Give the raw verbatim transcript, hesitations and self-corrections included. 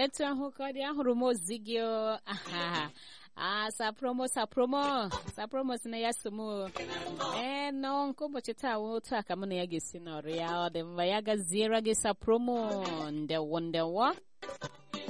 etu ahụ ka ọ dị ahụrụ m ozi gị o. Aha. Ah, sa promo sa promo sa promo si na ya so m ee nọ nke ụbọchị taa otu a ka mụ na ya ga-esi nọrọ ya ọ dị mma ya gaziere gị sa promo ndewo ndewo